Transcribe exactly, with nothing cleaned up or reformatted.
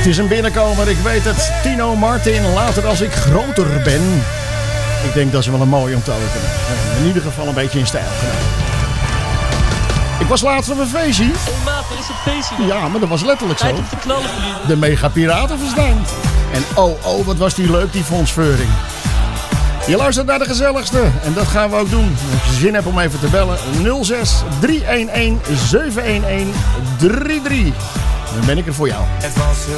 Het is een binnenkomer, ik weet het. Tino Martin, later als ik groter ben. Ik denk dat is wel een mooie om te openen. In ieder geval een beetje in stijl gedaan. Ik was laatst op een feestje. Oh maat, er is een feestje. Ja, maar dat was letterlijk zo. Tijd om te knallen voor jullie. De Mega Piratenfestijn. En oh, oh, wat was die leuk, die fondsveuring. Je luistert naar de gezelligste. En dat gaan we ook doen. Als je zin hebt om even te bellen. nul zes drie een een zeven een een drie drie. Dan ben ik er voor jou. Het was